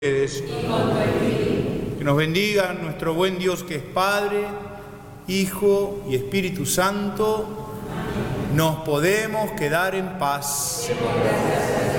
Que nos bendiga nuestro buen Dios, que es Padre, Hijo y Espíritu Santo. Nos podemos quedar en paz.